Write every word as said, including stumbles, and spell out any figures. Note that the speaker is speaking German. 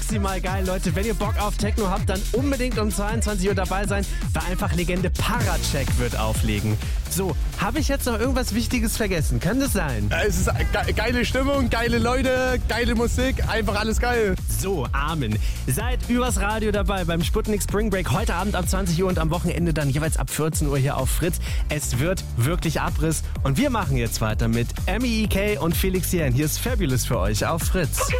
maximal geil, Leute. Wenn ihr Bock auf Techno habt, dann unbedingt um zweiundzwanzig Uhr dabei sein, weil einfach Legende Paracek wird auflegen. So, habe ich jetzt noch irgendwas Wichtiges vergessen? Kann das sein? Es ist ge- geile Stimmung, geile Leute, geile Musik, einfach alles geil. So, Amen. Seid übers Radio dabei beim Sputnik Spring Break. Heute Abend ab zwanzig Uhr und am Wochenende dann jeweils ab vierzehn Uhr hier auf Fritz. Es wird wirklich Abriss und wir machen jetzt weiter mit M E E K und Felix Jähn. Hier ist Fabulous für euch auf Fritz.